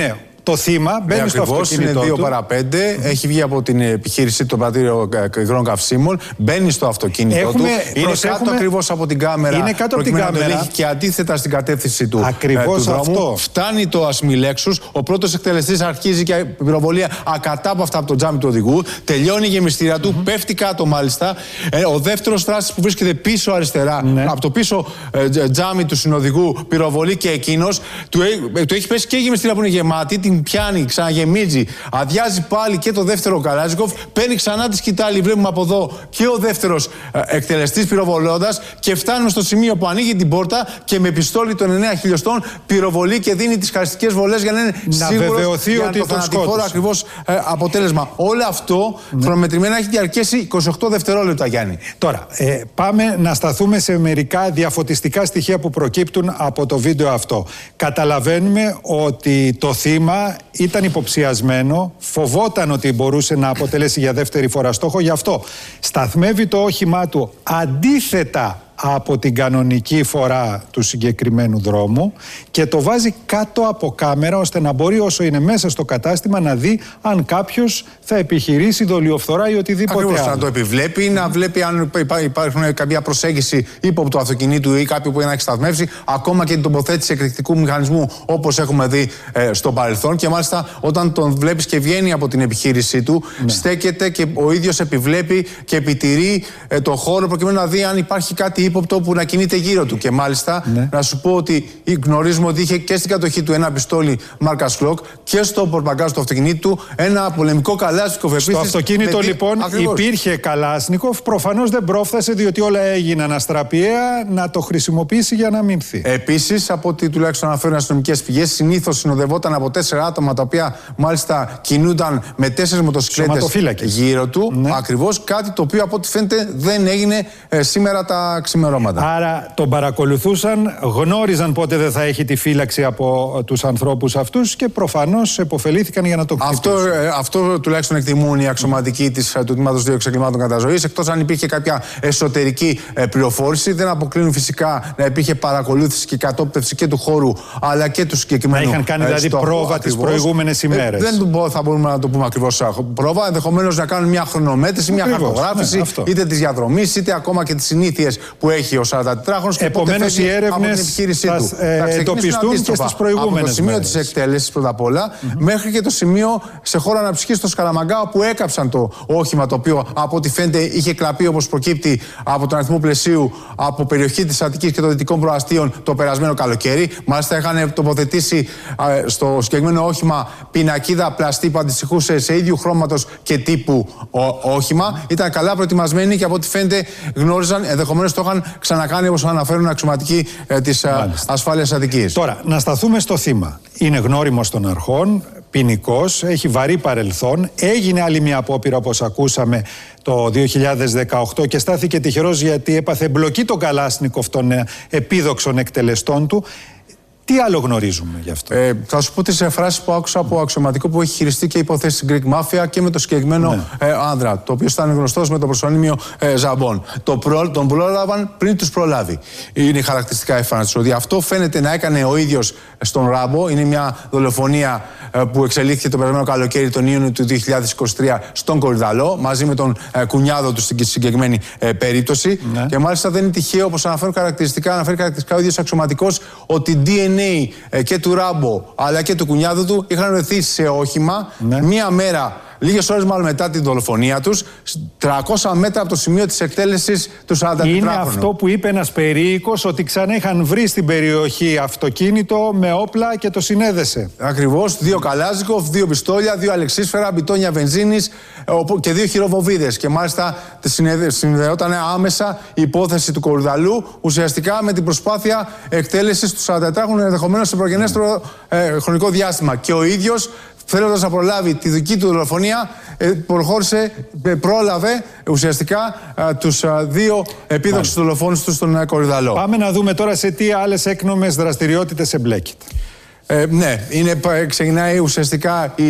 το θύμα μπαίνει ε, στο αυτοκίνητό είναι δύο του. παρά πέντε, έχει βγει από την επιχείρηση το πρατήριο υγρών καυσίμων, μπαίνει στο αυτοκίνητο Έχουμε, του, είναι κάτω ακριβώς από την κάμερα. Είναι κάτω από την κάμερα. Το και αντίθετα στην κατεύθυνση του, ακριβώς ε, του αυτό. δρόμου. Φτάνει το ασμιλέξους, ο πρώτος εκτελεστής αρχίζει και πυροβολία ακατάπαυστα από το τζάμι του οδηγού, τελειώνει η γεμιστήρια του, mm-hmm. πέφτει κάτω μάλιστα. Ε, ο δεύτερος δράστης που βρίσκεται πίσω αριστερά, ναι. από το πίσω ε, τζάμι του συνοδηγού, πυροβολεί και εκείνος. Του, ε, του έχει πέσει και η γεμιστήρια που είναι γεμάτη, την πιάνει, ξαναγεμίζει, αδειάζει πάλι και το δεύτερο Καλάζνικοφ, παίρνει ξανά τη σκητάλη, βλέπουμε από εδώ και ο δεύτερος ε, εκτελεστής πυροβολώντας και φτάνουμε στο σημείο που ανοίγει την πόρτα και με πιστόλι των εννέα χιλιοστών πυροβολεί και δίνει τις χαριστικές βολές για να είναι να σίγουρος βεβαιωθεί για ότι το το θανατηφόρο ακριβώς ε, αποτέλεσμα. Όλο αυτό ναι. χρονομετρημένα έχει διαρκέσει είκοσι οκτώ δευτερόλεπτα, Γιάννη. Τώρα, ε, πάμε να σταθούμε σε μερικά διαφωτιστικά στοιχεία που προκύπτουν από το βίντεο αυτό. Καταλαβαίνουμε ότι το θύμα ήταν υποψιασμένο, φοβόταν ότι μπορούσε να αποτελέσει για δεύτερη φορά στόχο, γι' αυτό σταθμεύει το όχημά του αντίθετα από την κανονική φορά του συγκεκριμένου δρόμου και το βάζει κάτω από κάμερα ώστε να μπορεί όσο είναι μέσα στο κατάστημα να δει αν κάποιος θα επιχειρήσει δολιοφθορά ή οτιδήποτε Ακριβώς, άλλο. να το επιβλέπει, να βλέπει αν υπάρχουν κάποια προσέγγιση ύποπτου αυτοκινήτου ή κάποιο που να έχει σταθμεύσει, ακόμα και την τοποθέτηση εκρηκτικού μηχανισμού όπως έχουμε δει ε, στο παρελθόν. Και μάλιστα όταν τον βλέπεις και βγαίνει από την επιχείρησή του, ναι. στέκεται και ο ίδιος επιβλέπει και επιτηρεί ε, το χώρο προκειμένου να δει αν υπάρχει κάτι ύποπτο που να κινείται γύρω του. Και μάλιστα ναι. να σου πω ότι γνωρίζουμε ότι είχε και στην κατοχή του ένα πιστόλι μάρκας Glock και στο πορτμπαγκάζ του αυτοκινήτου του ένα πολεμικό Καλάσνικοφ. Στο αυτοκίνητο με... λοιπόν ακριβώς. υπήρχε Καλάσνικοφ, προφανώς δεν πρόφθασε διότι όλα έγιναν αστραπιαία να το χρησιμοποιήσει για να μηνθεί. Επίσης, από ό,τι τουλάχιστον αναφέρουν αστυνομικές πηγές, συνήθως συνοδευόταν από τέσσερα άτομα τα οποία μάλιστα κινούνταν με τέσσερις μοτοσυκλέτες γύρω του. Ναι. Ακριβώς, κάτι το οποίο από ό,τι φαίνεται δεν έγινε ε, σήμερα τα ξημερώματα. Άρα τον παρακολουθούσαν, γνώριζαν πότε δεν θα έχει τη φύλαξη από τους ανθρώπους αυτούς και προφανώς επωφελήθηκαν για να το χτυπήσουν. Αυτό, ε, αυτό τουλάχιστον εκτιμούν οι αξιωματικοί της, του Τμήματος δύο Εξεγκλημάτων Καταζωής. Εκτός αν υπήρχε κάποια εσωτερική ε, πληροφόρηση, δεν αποκλίνουν φυσικά να υπήρχε παρακολούθηση και κατόπτευση και του χώρου αλλά και του συγκεκριμένου. Να είχαν κάνει δηλαδή στόχου, πρόβα τις προηγούμενες ημέρες. Ε, δεν θα μπορούμε να το πούμε ακριβώς πρόβα. Ενδεχομένως να κάνουν μια χρονομέτρηση, μια χαρτογράφηση ναι, είτε της διαδρομής είτε ακόμα και τις συνήθειες που έχει ο σαραντατετράχρονος. Επομένως οι έρευνες θα ε, εντοπιστούν και στις προηγούμενες από το σημείο μέρες. της εκτέλεσης πρώτα απ' όλα mm-hmm. μέχρι και το σημείο σε χώρο αναψυχής στο Σκαλαμαγκά που έκαψαν το όχημα το οποίο από ό,τι φαίνεται είχε κλαπεί όπως προκύπτει από τον αριθμό πλαισίου από περιοχή της Αττικής και των Δυτικών Προαστίων το περασμένο καλοκαίρι. Μάλιστα είχαν τοποθετήσει ε, στο συγκεκριμένο όχημα πινακίδα πλαστή που αντιστοιχούσε σε ίδιου χρώματος και τύπου ό, όχημα. Ήταν καλά προετοιμασμένοι και από ό,τι φαίνεται γνώριζαν, ενδεχομένως το είχαν ξανακάνει όπως αναφέρουν αξιωματικοί ε, της ε, ασφάλειας Αττικής. Τώρα, να σταθούμε στο θύμα. Είναι γνώριμος των αρχών, ποινικός, έχει βαρύ παρελθόν. Έγινε άλλη μια απόπειρα όπως ακούσαμε το δύο χιλιάδες δεκαοκτώ και στάθηκε τυχερός γιατί έπαθε εμπλοκή τον Καλάσνικοφ των επίδοξων εκτελεστών του. Τι άλλο γνωρίζουμε γι' αυτό? Ε, θα σου πω τις φράσεις που άκουσα από αξιωματικό που έχει χειριστεί και υποθέσει Greek Mafia και με το συγκεκριμένο ναι. ε, άνδρα, το οποίο ήταν γνωστός με το προσωνύμιο ε, Ζαμπόν. Το προ, τον πρόλαβαν πριν τους προλάβει. Είναι η χαρακτηριστικά εμφάνιση. Ότι αυτό φαίνεται να έκανε ο ίδιος στον Ράμπο. Είναι μια δολοφονία ε, που εξελίχθηκε το περασμένο καλοκαίρι τον Ιούνιο του δύο χιλιάδες είκοσι τρία στον Κορυδαλό, μαζί με τον ε, κουνιάδο του στην συγκεκριμένη ε, περίπτωση. Ναι. Και μάλιστα δεν είναι τυχαίο, όπως αναφέρουν χαρακτηριστικά, αναφέρει χαρακτηριστικά ο ίδιος αξιωματικός, ότι ντι εν έι και του Ράμπο αλλά και του κουνιάδου του είχαν βρεθεί σε όχημα ναι. μία μέρα, λίγες ώρες μάλλον μετά την δολοφονία τους, τριακόσια μέτρα από το σημείο της εκτέλεσης του σαραντατετράχρονου. Είναι αυτό που είπε ένας περίοικος, ότι ξανά είχαν βρει στην περιοχή αυτοκίνητο με όπλα και το συνέδεσε. Ακριβώς, δύο Καλάζνικοφ, δύο πιστόλια, δύο αλεξίσφαιρα, μπιτόνια βενζίνης και δύο χειροβοβίδες. Και μάλιστα συνδεόταν άμεσα η υπόθεση του Κορυδαλού ουσιαστικά με την προσπάθεια εκτέλεσης του σαραντατετράχρονου ενδεχομένως σε προγενέστερο ε, χρονικό διάστημα. Και ο ίδιος, θέλοντας να προλάβει τη δική του δολοφονία, προχώρησε, πρόλαβε ουσιαστικά τους δύο επίδοξους δολοφόνους του στον Κορυδαλό. Πάμε να δούμε τώρα σε τι άλλες έκνομες δραστηριότητες εμπλέκεται. Ε, ναι, είναι, ξεκινάει ουσιαστικά η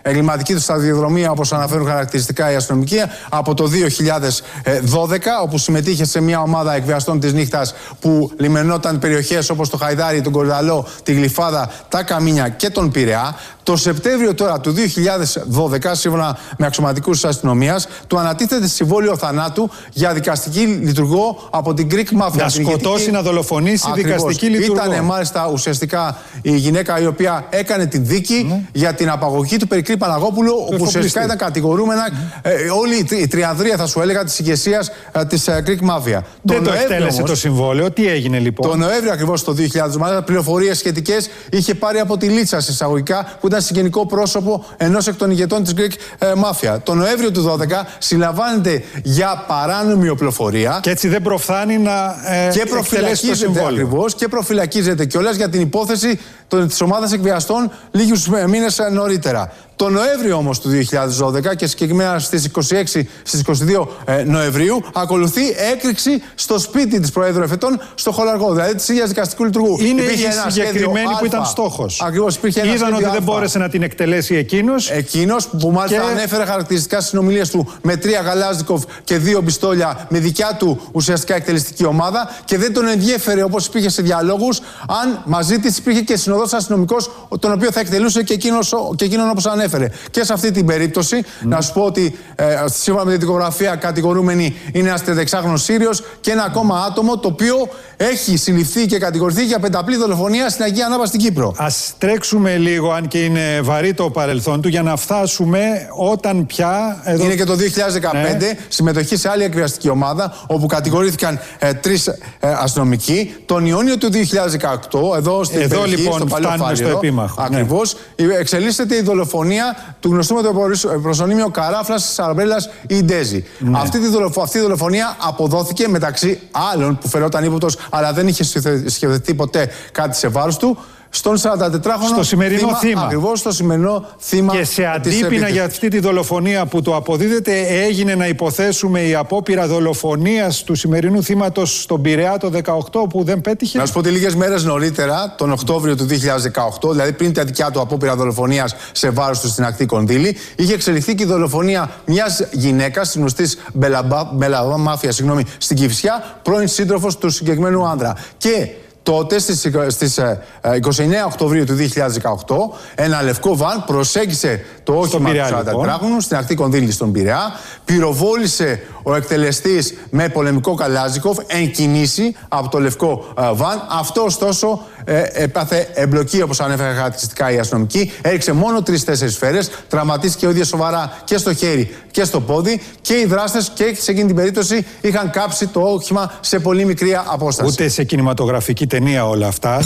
εγκληματική του σταδιοδρομία, όπως αναφέρουν χαρακτηριστικά οι αστυνομικοί, από το δύο χιλιάδες δώδεκα, όπου συμμετείχε σε μια ομάδα εκβιαστών της νύχτας που λιμενόταν περιοχές όπως το Χαϊδάρι, τον Κορυδαλό, τη Γλυφάδα, τα Καμίνια και τον Πειραιά. Το Σεπτέμβριο τώρα του δύο χιλιάδες δώδεκα, σύμφωνα με αξιωματικούς της αστυνομίας, του ανατίθεται συμβόλαιο θανάτου για δικαστική λειτουργό από την Greek Mafia. Να σκοτώσει, να δολοφονήσει δικαστική λειτουργό. Ήταν μάλιστα ουσιαστικά η γυναίκα η οποία έκανε τη δίκη mm. για την απαγωγή του Περικλή Παναγόπουλου, όπου ουσιαστικά ήταν κατηγορούμενα mm. ε, όλη η τριανδρία, θα σου έλεγα, της ηγεσίας ε, της ε, Greek Mafia. Δεν το, το εκτέλεσε όμως το συμβόλαιο. Τι έγινε λοιπόν? Το Νοέμβριο ακριβώς το δύο χιλιάδες, μάλιστα, πληροφορίες σχετικές είχε πάρει από τη Λίτσα εισαγωγικά, που ήταν συγγενικό πρόσωπο ενός εκ των ηγετών της Greek ε, Mafia. Το Νοέμβριο του δώδεκα συλλαμβάνεται για παράνομη οπλοφορία. Και έτσι δεν προφθάνει να ε, και προφυλακίζεται ακριβώς και προφυλακίζεται κιόλας για την υπόθεση της ομάδας εκβιαστών λίγους μήνες νωρίτερα. Το Νοέμβριο όμως του δύο χιλιάδες δώδεκα και συγκεκριμένα στις είκοσι έξι στις είκοσι δύο ε, Νοεμβρίου ακολουθεί έκρηξη στο σπίτι της Προέδρου Εφετών στο Χολαργό, δηλαδή της ίδιας δικαστικού λειτουργού. Είναι η συγκεκριμένη που ήταν στόχος. Ακριβώς, υπήρχε ένα Είδαν ότι δεν μπόρεσε να την εκτελέσει εκείνος. Εκείνος που μάλιστα και... ανέφερε χαρακτηριστικά στις συνομιλίες του με τρία Γαλάζνικοφ και δύο πιστόλια με δικιά του ουσιαστικά εκτελεστική ομάδα και δεν τον ενδιέφερε, όπως υπήρχε σε διαλόγους, αν μαζί της υπήρχε και συνοδός αστυνομικός, τον οποίο θα εκτελούσε και, εκείνος, και εκείνον όπως ανέφερε. Και σε αυτή την περίπτωση, mm. να σου πω ότι ε, σύμφωνα με την δικογραφία, κατηγορούμενη είναι ένας τριανταεξάχρονος Σύριος και ένα ακόμα άτομο το οποίο έχει συλληφθεί και κατηγορηθεί για πενταπλή δολοφονία στην Αγία Ανάπα στην Κύπρο. Ας τρέξουμε λίγο, αν και είναι βαρύ το παρελθόν του, για να φτάσουμε όταν πια. Εδώ... Είναι και το δύο χιλιάδες δεκαπέντε, ναι. Συμμετοχή σε άλλη εκβιαστική ομάδα, όπου κατηγορήθηκαν ε, τρεις ε, αστυνομικοί. Τον Ιούνιο του δύο χιλιάδες δεκαοκτώ, εδώ στην εδώ, περιοχή, λοιπόν, στο Παλαιό Φάληρο, στο επίμαχο. Ακριβώς, ναι. εξελίσσεται η δολοφονία του γνωστού με το προσωνύμιο Καράφλας Σαραμπρέλας Ιντέζη. Ναι. Αυτή, τη δολοφο, αυτή η δολοφονία αποδόθηκε μεταξύ άλλων που φερόταν ύποπτος, αλλά δεν είχε σχεδιαστεί ποτέ κάτι σε βάρος του, στον σαραντατετράχρονο στο σημερινό θύμα. θύμα. Ακριβώς στο σημερινό θύμα. Και σε αντίπεινα για αυτή τη δολοφονία που το αποδίδεται, έγινε να υποθέσουμε η απόπειρα δολοφονίας του σημερινού θύματος στον Πειραιά το δεκαοκτώ που δεν πέτυχε. Να σου πω ότι λίγες μέρες νωρίτερα, τον Οκτώβριο του δύο χιλιάδες δεκαοκτώ, δηλαδή πριν τα δικιά του απόπειρα δολοφονίας σε βάρος του στην ακτή Κονδύλη, είχε εξελιχθεί και η δολοφονία μιας γυναίκας, της γνωστής Μπελαβά Μάφια, συγγνώμη, στην Κηφισιά, πρώην σύντροφος του συγκεκριμένου άντρα. Και τότε, στις, στις είκοσι εννέα Οκτωβρίου του δύο χιλιάδες δεκαοκτώ, ένα λευκό βαν προσέγγισε το όχημα του σαραντατετράχρονου στην ακτή Κονδύλη στον Πειραιά, πυροβόλησε ο εκτελεστής με πολεμικό Καλάζνικοφ εν κινήσει από το λευκό ε, βαν. Αυτό ωστόσο ε, έπαθε εμπλοκή, όπως ανέφερε χαρακτηριστικά η αστυνομική. Έριξε μόνο τρεις-τέσσερις σφαίρες, τραυματίστηκε ο ίδιος σοβαρά και στο χέρι και στο πόδι και οι δράστες και σε εκείνη την περίπτωση είχαν κάψει το όχημα σε πολύ μικρή απόσταση. Ούτε σε κινηματογραφική ταινία όλα αυτά.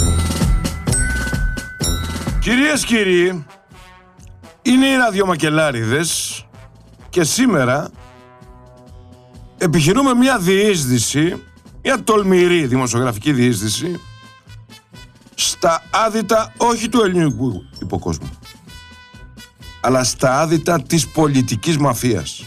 Κυρίες, κύριοι, είναι οι ραδιομακελάριδες και σήμερα επιχειρούμε μια διείσδυση, μια τολμηρή δημοσιογραφική διείσδυση στα άδυτα όχι του ελληνικού υποκόσμου, αλλά στα άδυτα της πολιτικής μαφίας.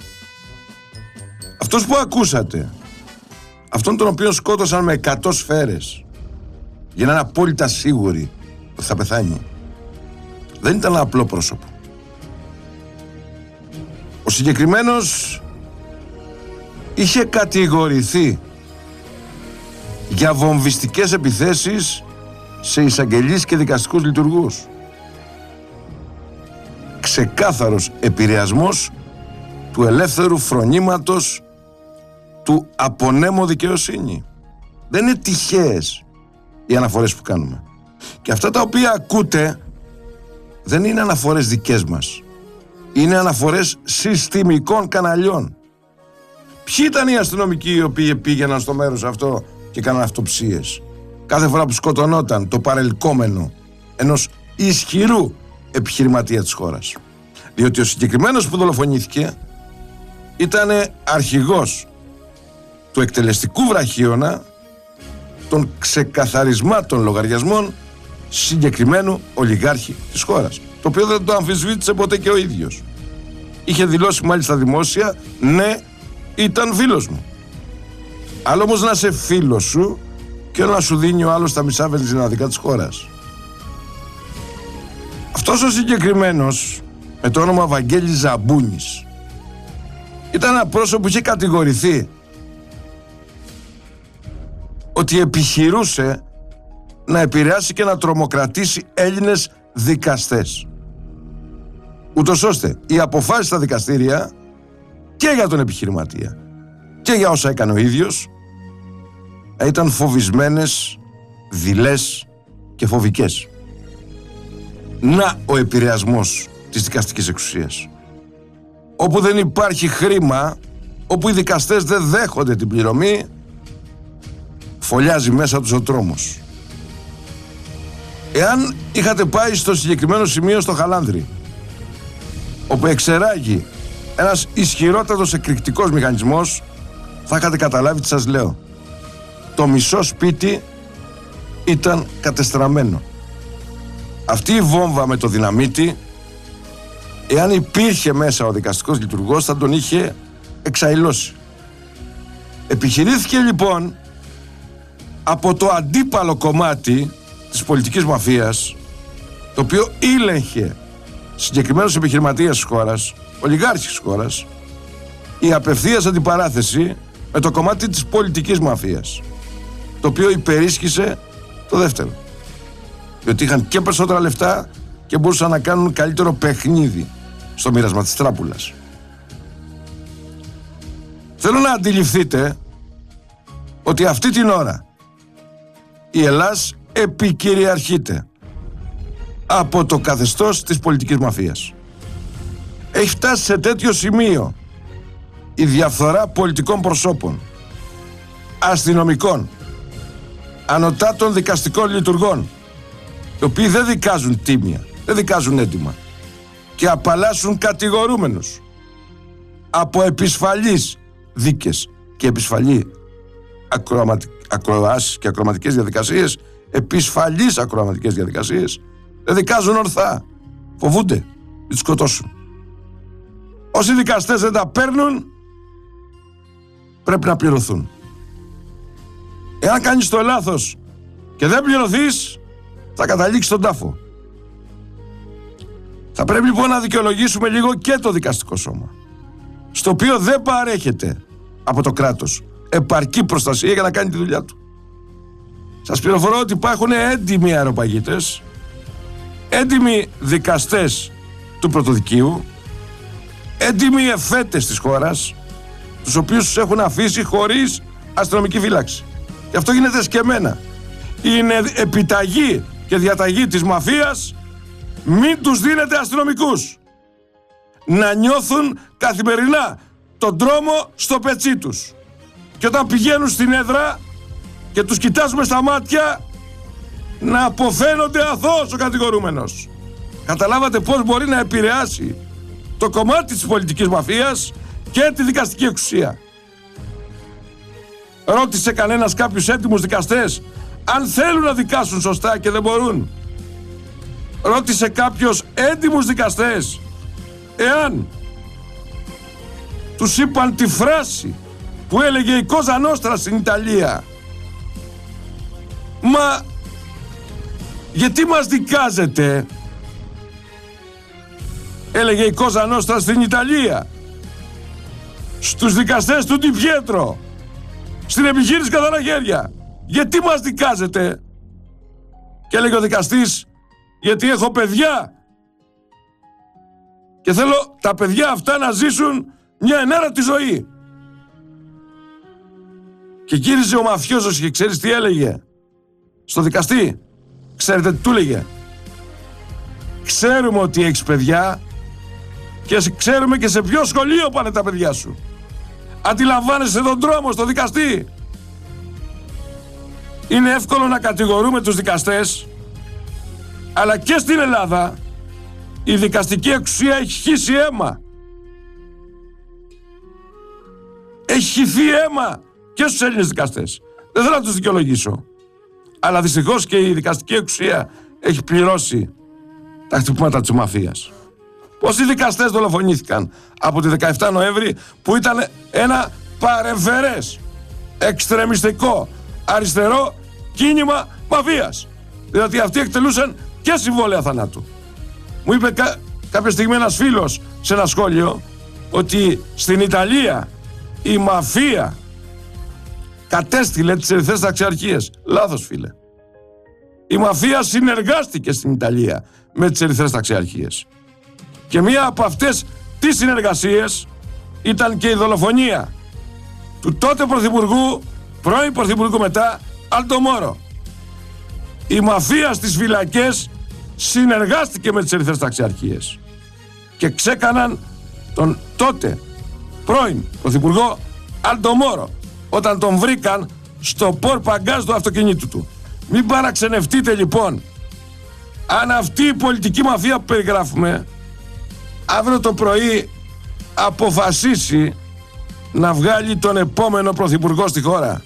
Αυτός που ακούσατε, αυτόν τον οποίο σκότωσαν με εκατό σφαίρες για να είναι απόλυτα σίγουροι ότι θα πεθάνει, δεν ήταν ένα απλό πρόσωπο. Ο συγκεκριμένος είχε κατηγορηθεί για βομβιστικές επιθέσεις σε εισαγγελείς και δικαστικούς λειτουργούς. Ξεκάθαρος επηρεασμός του ελεύθερου φρονήματος του απονέμω δικαιοσύνη. Δεν είναι τυχαίες οι αναφορές που κάνουμε. Και αυτά τα οποία ακούτε δεν είναι αναφορές δικές μας. Είναι αναφορές συστημικών καναλιών. Ποιοι ήταν οι αστυνομικοί οι οποίοι πήγαιναν στο μέρος αυτό και κάναν αυτοψίες κάθε φορά που σκοτωνόταν το παρελκόμενο ενός ισχυρού επιχειρηματία της χώρας? Διότι ο συγκεκριμένος που δολοφονήθηκε ήταν αρχηγός του εκτελεστικού βραχίωνα των ξεκαθαρισμάτων λογαριασμών συγκεκριμένου ολιγάρχη της χώρας, το οποίο δεν το αμφισβήτησε ποτέ και ο ίδιος. Είχε δηλώσει μάλιστα δημόσια, ναι, ήταν φίλος μου. Άλλο όμως να είσαι φίλος σου και να σου δίνει ο άλλος τα μισά βενζινάδικα της χώρας. Αυτός ο συγκεκριμένος με το όνομα Βαγγέλης Ζαμπούνης. Ήταν ένα πρόσωπο που είχε κατηγορηθεί ότι επιχειρούσε να επηρεάσει και να τρομοκρατήσει Έλληνες δικαστές, ούτως ώστε οι αποφάσεις στα δικαστήρια και για τον επιχειρηματία και για όσα έκανε ο ίδιος ήταν φοβισμένες, δειλές και φοβικές. Να ο επηρεασμός της δικαστικής εξουσίας. Όπου δεν υπάρχει χρήμα, όπου οι δικαστές δεν δέχονται την πληρωμή, φωλιάζει μέσα τους ο τρόμος. Εάν είχατε πάει στο συγκεκριμένο σημείο στο Χαλάνδρι, όπου εξεράγει ένας ισχυρότατος εκρηκτικός μηχανισμός, θα είχατε καταλάβει τι σας λέω. Το μισό σπίτι ήταν κατεστραμμένο. Αυτή η βόμβα με το δυναμίτι, εάν υπήρχε μέσα ο δικαστικός λειτουργός, θα τον είχε εξαϊλώσει. Επιχειρήθηκε λοιπόν από το αντίπαλο κομμάτι της πολιτικής μαφίας, το οποίο ήλεγχε συγκεκριμένους επιχειρηματίες της χώρας, ολιγάρχης της χώρας, η απευθείας αντιπαράθεση με το κομμάτι της πολιτικής μαφίας, το οποίο υπερίσχυσε το δεύτερο. Διότι είχαν και περισσότερα λεφτά και μπορούσαν να κάνουν καλύτερο παιχνίδι στο μοίρασμα της τράπουλας. Θέλω να αντιληφθείτε ότι αυτή την ώρα η Ελλάς επικυριαρχείται από το καθεστώς της πολιτικής μαφίας. Έχει φτάσει σε τέτοιο σημείο η διαφθορά πολιτικών προσώπων, αστυνομικών, ανωτάτων δικαστικών λειτουργών, οι οποίοι δεν δικάζουν τίμια, δεν δικάζουν έντιμα και απαλλάσσουν κατηγορούμενους από επισφαλείς δίκες και επισφαλή ακροάσεις και ακροματικές διαδικασίες, επισφαλείς ακροματικές διαδικασίες, δεν δικάζουν ορθά, φοβούνται να τους σκοτώσουν. Όσοι δικαστές δεν τα παίρνουν, πρέπει να πληρωθούν. Εάν κάνεις το λάθος και δεν πληρωθείς, θα καταλήξεις στον τάφο. Θα πρέπει λοιπόν να δικαιολογήσουμε λίγο και το δικαστικό σώμα, στο οποίο δεν παρέχεται από το κράτος επαρκή προστασία για να κάνει τη δουλειά του. Σας πληροφορώ ότι υπάρχουν έντιμοι αεροπαγίτες, έντιμοι δικαστές του πρωτοδικείου, έντιμοι εφέτες της χώρας, τους οποίους τους έχουν αφήσει χωρίς αστυνομική φύλαξη. Και αυτό γίνεται σκεμμένα. Είναι επιταγή και διαταγή της μαφίας, μην τους δίνετε αστυνομικούς. Να νιώθουν καθημερινά τον τρόμο στο πετσί τους. Και όταν πηγαίνουν στην έδρα και τους κοιτάζουμε στα μάτια, να αποφαίνονται αθώος ο κατηγορούμενος. Καταλάβατε πώς μπορεί να επηρεάσει το κομμάτι της πολιτικής μαφίας και τη δικαστική εξουσία. Ρώτησε κανένας κάποιους έτοιμους δικαστές αν θέλουν να δικάσουν σωστά και δεν μπορούν? Ρώτησε κάποιος έντιμους δικαστές εάν τους είπαν τη φράση που έλεγε η Κόζα Νόστρα στην Ιταλία? Μα γιατί μας δικάζετε? Έλεγε η Κόζα Νόστρα στην Ιταλία στους δικαστές του Ντι Πιέτρο, στην επιχείρηση Καθαρά Χέρια. Γιατί μας δικάζετε? Και έλεγε ο δικαστής, γιατί έχω παιδιά και θέλω τα παιδιά αυτά να ζήσουν μια ενέρατη ζωή. Και γύριζε ο μαφιόζος και ξέρεις τι έλεγε στο δικαστή? Ξέρετε τι του έλεγε? Ξέρουμε ότι έχεις παιδιά και ξέρουμε και σε ποιο σχολείο πάνε τα παιδιά σου. Αντιλαμβάνεσαι τον τρόμο στο δικαστή? Είναι εύκολο να κατηγορούμε τους δικαστές, αλλά και στην Ελλάδα η δικαστική εξουσία έχει χύσει αίμα. Έχει χυθεί αίμα και στους Έλληνες δικαστές. Δεν θέλω να τους δικαιολογήσω, αλλά δυστυχώς και η δικαστική εξουσία έχει πληρώσει τα χτυπήματα της μαφίας. Πόσοι δικαστές δολοφονήθηκαν από τη δεκαεφτά Νοέμβρη, που ήταν ένα παρεμφερές, εξτρεμιστικό, αριστερό κίνημα μαφίας. Δηλαδή αυτοί εκτελούσαν και συμβόλαια θανάτου. Μου είπε κα... κάποια στιγμή ένας φίλος σε ένα σχόλιο ότι στην Ιταλία η μαφία κατέστηλε τις ερυθρές ταξιαρχίες. Λάθος, φίλε. Η μαφία συνεργάστηκε στην Ιταλία με τις ερυθρές ταξιαρχίες. Και μία από αυτές τις συνεργασίες ήταν και η δολοφονία του τότε πρωθυπουργού, πρώην πρωθυπουργού μετά, Άλτο Μόρο. Η μαφία στις φυλακές συνεργάστηκε με τις ερυθρές ταξιαρχίες και ξέκαναν τον τότε πρώην πρωθυπουργό Άλτο Μόρο όταν τον βρήκαν στο πορ παγκάζ του αυτοκινήτου του. Μην παραξενευτείτε λοιπόν, αν αυτή η πολιτική μαφία που περιγράφουμε αύριο το πρωί αποφασίσει να βγάλει τον επόμενο πρωθυπουργό στη χώρα.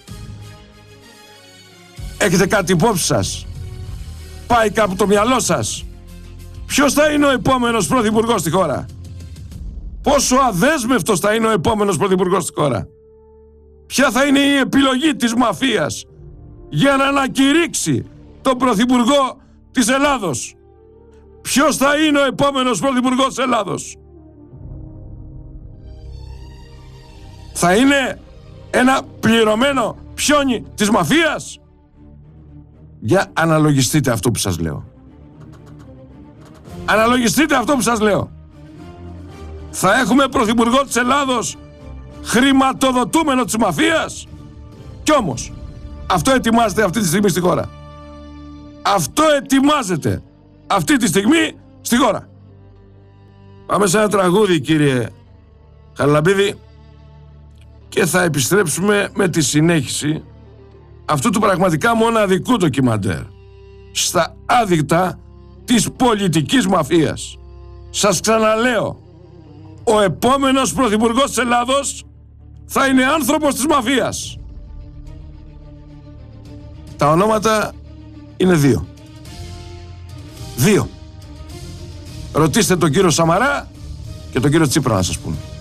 Έχετε κάτι υπόψη σας? Πάει κάπου το μυαλό σας? Ποιος θα είναι ο επόμενος πρωθυπουργός στη χώρα? Πόσο αδέσμευτος θα είναι ο επόμενος πρωθυπουργός στη χώρα? Ποια θα είναι η επιλογή της μαφίας για να ανακηρύξει τον πρωθυπουργό της Ελλάδος? Ποιος θα είναι ο επόμενος πρωθυπουργός της Ελλάδος? Θα είναι ένα πληρωμένο πιόνι της μαφίας? Για αναλογιστείτε αυτό που σας λέω. Αναλογιστείτε αυτό που σας λέω. Θα έχουμε πρωθυπουργό της Ελλάδος χρηματοδοτούμενο της μαφίας? Κι όμως αυτό ετοιμάζεται αυτή τη στιγμή στη χώρα. Αυτό ετοιμάζεται αυτή τη στιγμή στη χώρα. Πάμε σε ένα τραγούδι, κύριε Χαραλαμπίδη, και θα επιστρέψουμε με τη συνέχιση αυτού του πραγματικά μοναδικού ντοκιμαντέρ στα άδικτα της πολιτικής μαφίας. Σας ξαναλέω, ο επόμενος πρωθυπουργός της Ελλάδος θα είναι άνθρωπος της μαφίας. Τα ονόματα είναι δύο. Δύο. Ρωτήστε τον κύριο Σαμαρά και τον κύριο Τσίπρα να σας πούνε.